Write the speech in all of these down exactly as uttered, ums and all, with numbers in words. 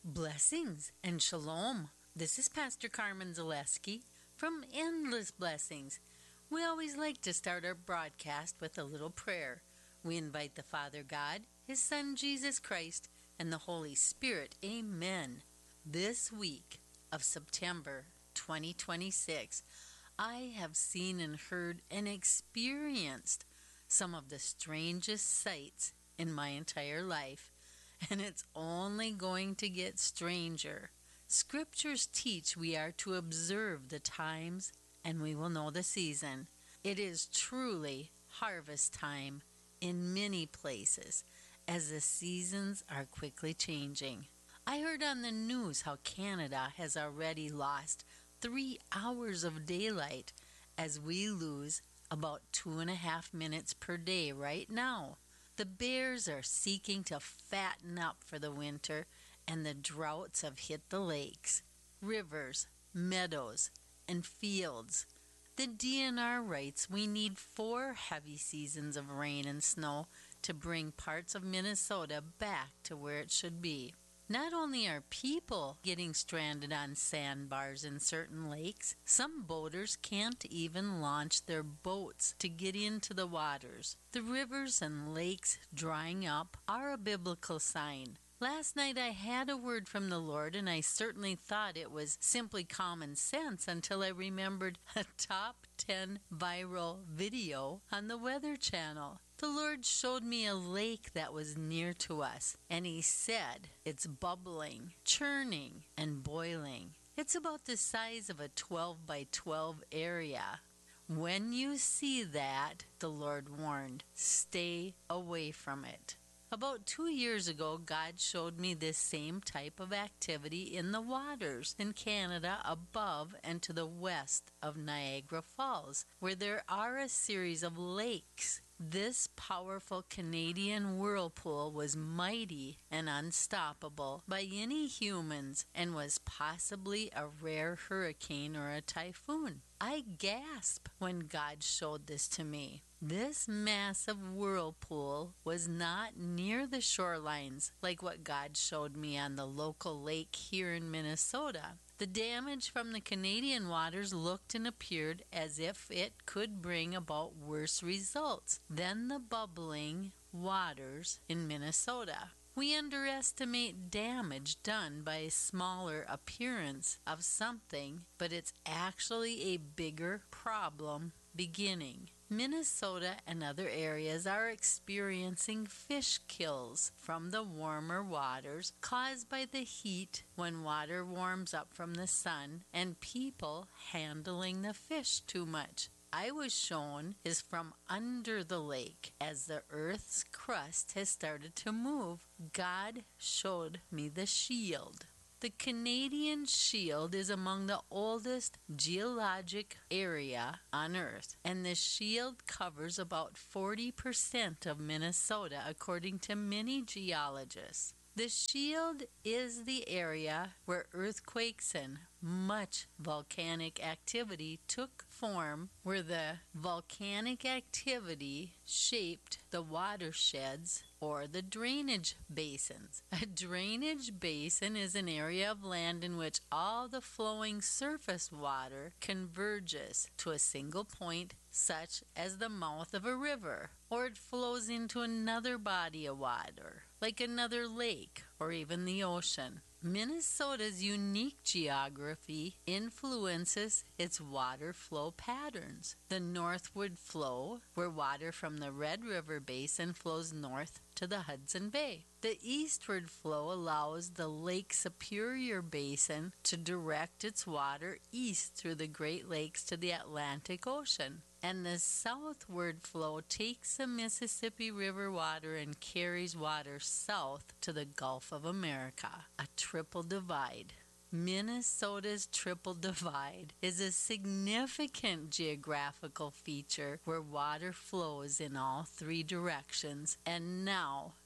Blessings and shalom. This is Pastor Carmen Zaleski from Endless Blessings. We always like to start our broadcast with a little prayer. We invite the Father God, His Son Jesus Christ, and the Holy Spirit. Amen. This week of September twenty twenty-six, I have seen and heard and experienced some of the strangest sights in my entire life. And it's only going to get stranger. Scriptures teach we are to observe the times and we will know the season. It is truly harvest time in many places as the seasons are quickly changing. I heard on the news how Canada has already lost three hours of daylight as we lose about two and a half minutes per day right now. The bears are seeking to fatten up for the winter, and the droughts have hit the lakes, rivers, meadows, and fields. The D N R writes we need four heavy seasons of rain and snow to bring parts of Minnesota back to where it should be. Not only are people getting stranded on sandbars in certain lakes, some boaters can't even launch their boats to get into the waters. The rivers and lakes drying up are a biblical sign. Last night I had a word from the Lord, and I certainly thought it was simply common sense until I remembered a top ten viral video on the Weather Channel. The Lord showed me a lake that was near to us, and He said it's bubbling, churning, and boiling. It's about the size of a twelve by twelve area. When you see that, the Lord warned, stay away from it. About two years ago, God showed me this same type of activity in the waters in Canada above and to the west of Niagara Falls, where there are a series of lakes. This powerful Canadian whirlpool was mighty and unstoppable by any humans and was possibly a rare hurricane or a typhoon. I gasped when God showed this to me. This massive whirlpool was not near the shorelines like what God showed me on the local lake here in Minnesota. The damage from the Canadian waters looked and appeared as if it could bring about worse results than the bubbling waters in Minnesota. We underestimate damage done by a smaller appearance of something, but it's actually a bigger problem beginning. Minnesota and other areas are experiencing fish kills from the warmer waters caused by the heat when water warms up from the sun and people handling the fish too much. I was shown is from under the lake as the earth's crust has started to move. God showed me the shield. The Canadian Shield is among the oldest geologic area on Earth, and the shield covers about forty percent of Minnesota, according to many geologists. The shield is the area where earthquakes and much volcanic activity took form, where the volcanic activity shaped the watersheds or the drainage basins. A drainage basin is an area of land in which all the flowing surface water converges to a single point, such as the mouth of a river, or it flows into another body of water, like another lake or even the ocean. Minnesota's unique geography influences its water flow patterns. The northward flow, where water from the Red River Basin flows north to the Hudson Bay. The eastward flow allows the Lake Superior Basin to direct its water east through the Great Lakes to the Atlantic Ocean. And the southward flow takes the Mississippi River water and carries water south to the Gulf of America, a triple divide. Minnesota's Triple Divide is a significant geographical feature where water flows in all three directions, and now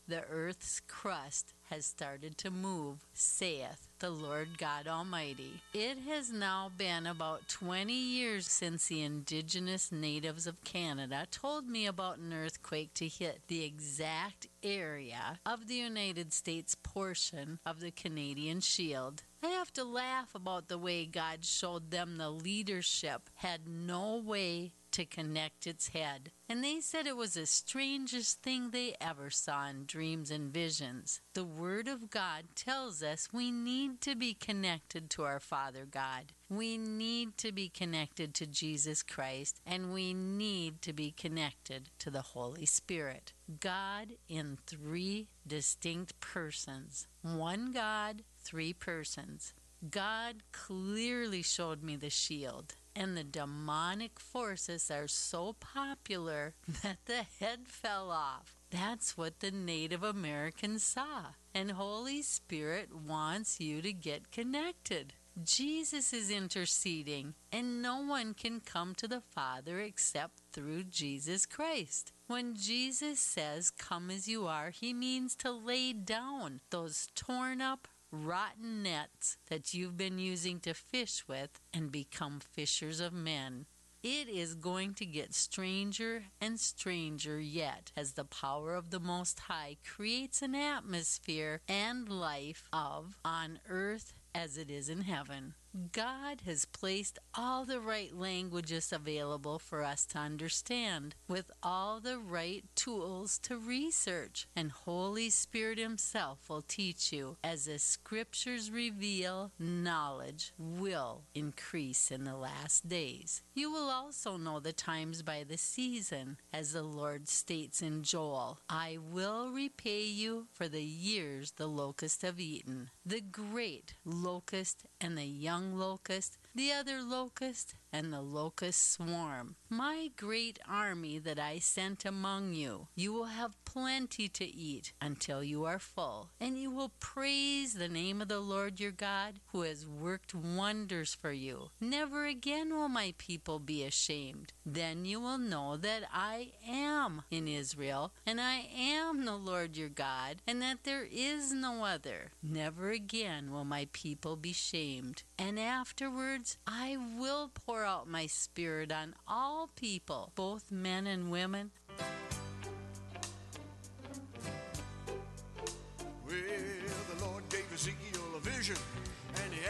the earth's crust has started to move, saith the Lord God Almighty. It has now been about twenty years since the indigenous natives of Canada told me about an earthquake to hit the exact area of the United States portion of the Canadian Shield. I have to laugh about the way God showed them the leadership had no way to connect its head. And they said it was the strangest thing they ever saw in dreams and visions. The Word of God tells us we need to be connected to our Father God. We need to be connected to Jesus Christ, and we need to be connected to the Holy Spirit. God in three distinct persons. One God, three persons. God clearly showed me the shield, and the demonic forces are so popular that the head fell off. That's what the Native Americans saw. And Holy Spirit wants you to get connected. Jesus is interceding, and no one can come to the Father except through Jesus Christ. When Jesus says, "Come as you are," he means to lay down those torn up, rotten nets that you've been using to fish with and become fishers of men. It is going to get stranger and stranger yet as the power of the Most High creates an atmosphere and life of on earth as it is in heaven. God has placed all the right languages available for us to understand, with all the right tools to research, and Holy Spirit Himself will teach you. As the Scriptures reveal, knowledge will increase in the last days. You will also know the times by the season, as the Lord states in Joel, "I will repay you for the years the locusts have eaten, the great locust and the young locust, the other locust, and the locust swarm. My great army that I sent among you. You will have plenty to eat until you are full, and you will praise the name of the Lord your God, who has worked wonders for you. Never again will my people be ashamed. Then you will know that I am in Israel, and I am the Lord your God, and that there is no other. Never again will my people be shamed. And afterwards I will pour out my Spirit on all people, both men and women." Well, the Lord gave Ezekiel a vision, and he